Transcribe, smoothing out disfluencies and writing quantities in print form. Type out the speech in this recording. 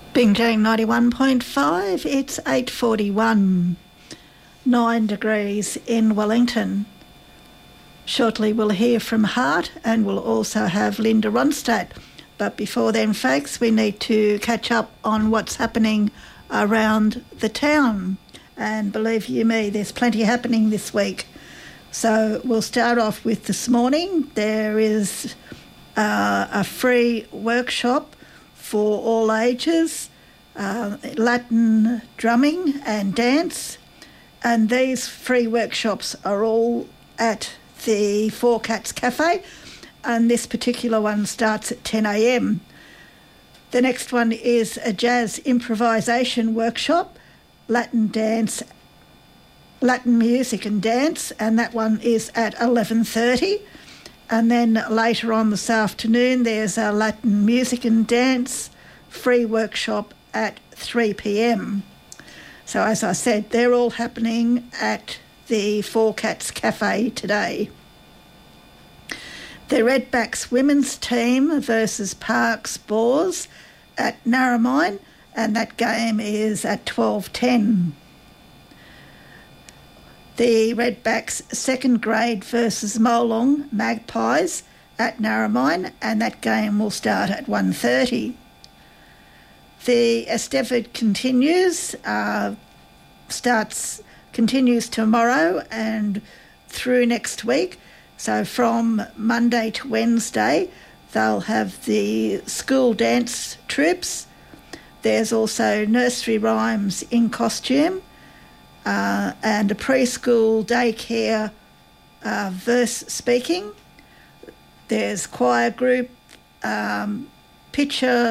Bing Jane 91.5, it's 8:41, 9 degrees in Wellington. Shortly we'll hear from Hart and we'll also have Linda Ronstadt. But before then, folks, we need to catch up on what's happening around the town. And believe you me, there's plenty happening this week. So we'll start off with this morning. There is a free workshop for all ages, Latin drumming and dance. And these free workshops are all at the Four Cats Cafe, and this particular one starts at 10 a.m. The next one is a jazz improvisation workshop, Latin music and dance, and that one is at 11:30. And then later on this afternoon, there's a Latin music and dance free workshop at 3 p.m. So as I said, they're all happening at the Four Cats Cafe today. The Redbacks women's team versus Parks Boars at Narromine, and that game is at 12:10. The Redbacks second grade versus Molong Magpies at Narromine, and that game will start at 1:30. The Estevard continues tomorrow and through next week. So from Monday to Wednesday, they'll have the school dance troops. There's also nursery rhymes in costume, and a preschool daycare verse speaking. There's choir group, picture